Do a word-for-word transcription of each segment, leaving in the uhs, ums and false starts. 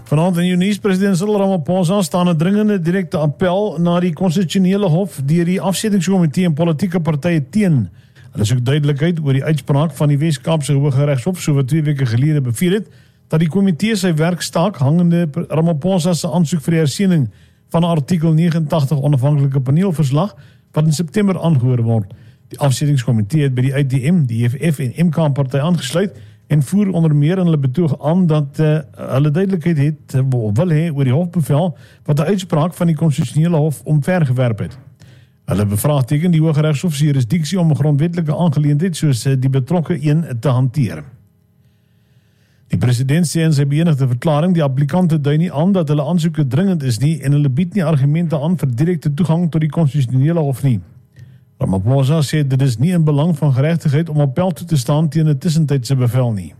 Vanaand in Eunice, president Cyril Ramaphosa staan 'n dringende direkte appel na die konstitusionele hof deur die afsettingskomitee en politieke partye teen. Hulle soek duidelikheid oor die uitspraak van die Wes-Kaapse Hooggeregshof so wat twee weke gelede beveel het dat die komitee sy werk staak hangende Ramaphosa se aansoek vir die hersiening van artikel negenentagtig onafhanklike paneelverslag wat in September aangehoor word. Die afsettingskomitee het by die U D M, die E F F en M K party aangesluit en voer onder meer in hulle betoog aan dat uh, hulle duidelikheid het uh, wil hê oor die hofbevel wat die uitspraak van die konstitusionele hof omvergewerp het. Hulle bevraagteken die Hooggeregshof se jurisdiksie om 'n grondwetlike aangeleentheid soos uh, die betrokke een te hanteer. Die president sê in sy beëdigde verklaring die applikante dui nie aan dat hulle aansoeke dringend is nie en hulle bied nie argumente aan vir direkte toegang tot die konstitusionele hof nie. Ramaphosa sê dit is nie in belang van geregtigheid om appel toe te staan teen 'n tussentydse bevel nie.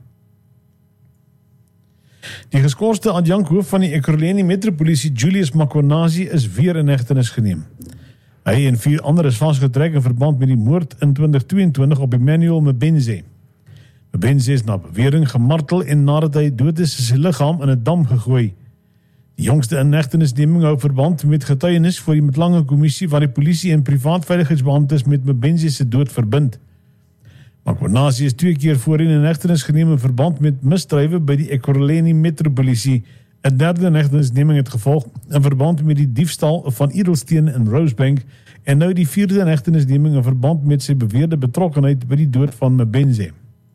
Die geskorste adjunkhoof van die Ekurhuleni Metropolisie, Julius Makwanazi, is weer in hegtenis geneem. Hy en vier ander is vasgetrek in verband met die moord in twintig tweeëntwintig op Emmanuel Mbenze. Mbenze is na bewering gemartel en nadat hy dood is, is sy liggaam in 'n dam gegooi. Die jongste inhegtenisneming hou verband met getuienis voor die Metlange Kommissie waar die polisie en privaat veiligheidsbeamptes met Mbenze se dood verbind. Makwanazi is twee keer voorheen in hegtenis geneem in verband met misdrywe by die Ekurhuleni Metropolisie. 'n Derde inhegtenisneming het gevolg in verband met die diefstal van edelsteen in Rosebank en nou die vierde inhegtenisneming in verband met sy beweerde betrokkenheid by die dood van Mbenze.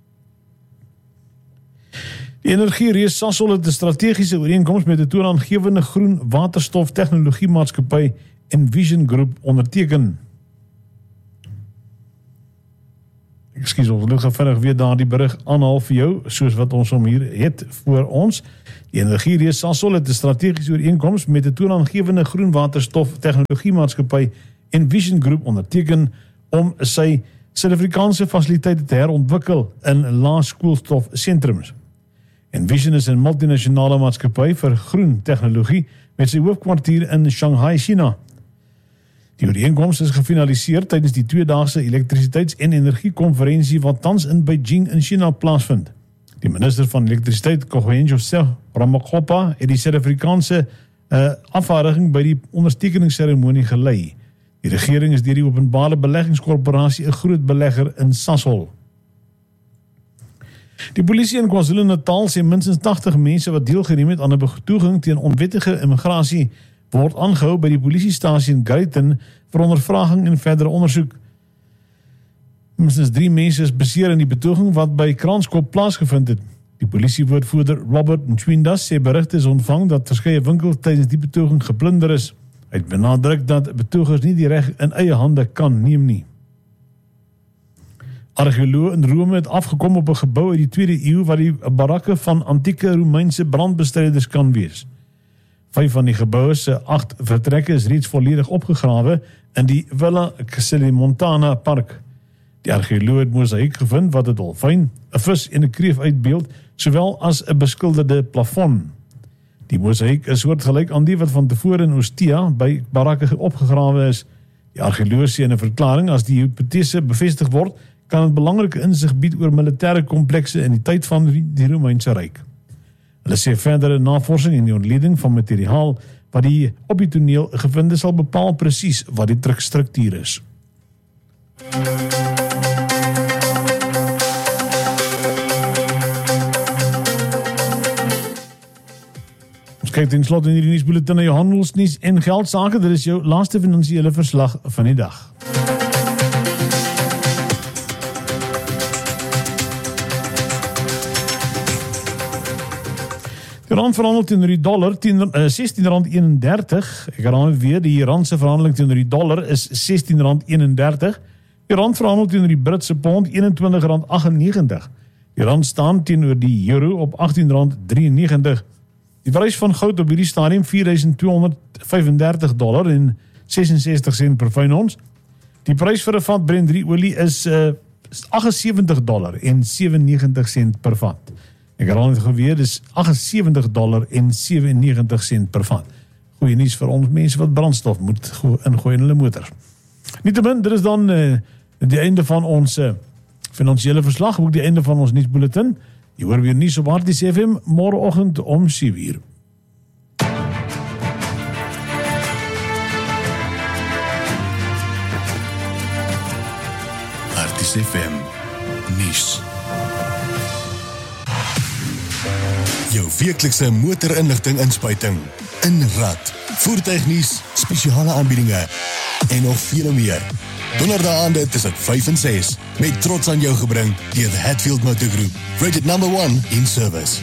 Die energiereus Sasol het 'n strategiese ooreenkoms met 'n toonaangewende groen waterstof tegnologiemaatskappy Envision Group onderteken. Ekskuus, ons wil vinnig weer daardie berig aanhaal vir jou, soos wat ons hom hier het voor ons. Die energiereus Sasol het 'n strategiese ooreenkoms met 'n toonaangewende groen waterstof tegnologiemaatskappy Envision Group onderteken om sy Suid-Afrikaanse fasiliteite te herontwikkel in laagskoolstofsentrums. Envision is 'n multinasionale maatskappy vir groen tegnologie met sy hoofkwartier in Shanghai, China. Die ooreenkoms is gefinaliseer tydens die tweedaagse elektrisiteits- en energiekonferensie wat tans in Beijing in China plaasvind. Die minister van elektrisiteit, Kgosinkgoseng Ramokgopa, het die Suid-Afrikaanse uh, afvaardiging by die onderstekeningsseremonie gelei. Die regering is deur die Openbare Beleggingskorporasie 'n groot belegger in Sasol. Die polisie in KwaZulu-Natal sê minstens tagtig mense wat deelgeneem het aan 'n betoging teen onwettige immigrasie word aangehou by die polisiestasie in Greyton vir ondervraging en verdere ondersoek. Minstens drie mense is beseer in die betoging wat by Kranskop plaasgevind het. Die polisiewoordvoerder Robert Ntwindas sê berigte is ontvang dat verskeie winkels tydens die betoging geplunder is. Hy het benadruk dat betogers nie die reg in eie hande kan neem nie. Argeoloë in Rome het afgekom op 'n gebou uit die tweede eeu wat die barakke van antieke Romeinse brandbestryders kan wees. Vyf van die geboue se agt vertrekke is reeds volledig opgegrawe in die Villa Celimontana park. Die argeoloë het mosaïek gevind wat 'n dolfyn, 'n vis en 'n kreef uitbeeld, sowel as 'n beskilderde plafon. Die mosaïek is soortgelyk aan die wat van tevore in Ostia by barakke opgegrawe is. Die argeoloë sê in 'n verklaring as die hipotese bevestig word, kan het belangrike insig bied oor militêre komplekse in die tyd van die Romeinse Ryk. Hulle sê verdere navorsing en die ontleding van materiaal wat die op die toneel gevind sal bepaal presies wat die drukstruktuur is. Ons kyk ten slotte in die nuusbulletin na jou handelsnuus en geldsaake. Dit is jou laaste finansiële verslag van die dag. Die rand verhandel teenoor die dollar sestien rand eenendertig. Ek herhaal weer, die rand se verhandeling teenoor die dollar is sestien rand eenendertig. Die rand verhandel teenoor die Britse pond eenentwintig rand agtennegentig. Die rand staan teenoor die euro op agttien rand drieënnegentig. Die prys van goud op hierdie stadium vier duisend tweehonderd vyfendertig dollar en sesensestig sent per fyn ons. Die prys vir 'n vat Brent drie olie is uh, agtensewentig dollar en sewennegentig sent per vat. Ek herhaal net geweer, dis agtensewentig dollar en sewennegentig sent per vat. Goeie nuus vir ons mense wat brandstof moet ingooi in hulle motors. Nietemin, dit is dan uh, die einde van ons uh, finansiële verslag, ook die einde van ons nuusbulletin. Jy hoor weer nuus op R T C F M môreoggend om sewe uur. Harties F M nuus. Jou weeklikse motorinligting inspuiting, Inrad, voertuignuus, spesiale aanbiedinge en nog veel meer. Donderdaande tussen vyf en ses, met trots aan jou gebring deur the Hatfield Motor Group, rated number one in service.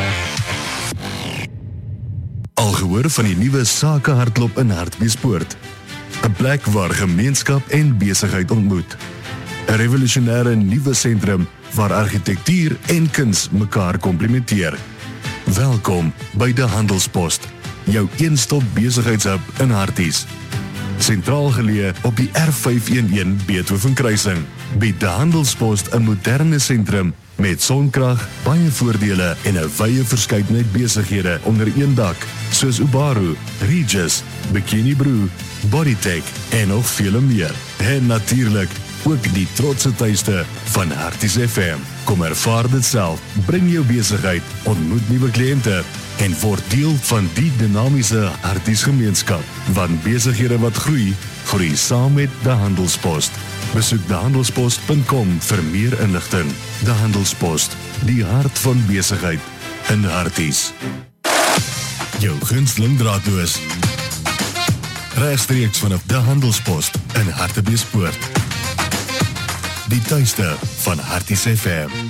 Al gehoor van die nuwe Sake Hardloop in Hartbeespoort, 'n plek waar gemeenskap en besigheid ontmoet. 'n Revolusionêre nuwe sentrum waar argitektuur en kuns mekaar komplementeer. Welkom by De Handelspost, jou een-stop besigheidshub in Harties. Sentraal geleë op die R vyf een een Beethoven kruising, bied De Handelspost 'n moderne sentrum met sonkrag, baie voordele en 'n wye verskeidenheid besighede onder een dak, soos Ubaru, Regis, Bikini Brew, Bodytech en nog vele meer. En natuurlik ook die trotse tuiste van Harties F M. Kom ervaar dit self, bring jou besigheid, ontmoet nuwe kliënte en word deel van die dinamiese Harties gemeenskap. Want besighede wat groei, groei saam met De Handelspost. Besoek de handelspost punt com vir meer inligting. De Handelspost, die hart van besigheid in Harties. Jou gunsteling draadloos. Regstreeks vanaf De Handelspost in Hartbeespoort. Die tuiste van Harties F M.